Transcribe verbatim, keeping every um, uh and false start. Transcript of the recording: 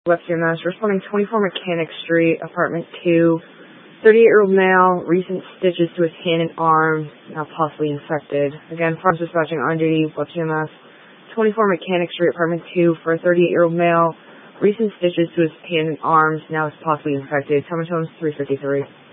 Webster, Mass. Responding twenty-four Mechanic Street, apartment two. thirty-eight-year-old male, recent stitches to his hand and arm, now possibly infected. Again, Farms Dispatching on duty, Webster, Mass. twenty-four Mechanic Street, apartment two, for a thirty-eight-year-old male, recent stitches to his hand and arms, now possibly infected. Tomatoes three fifty-three.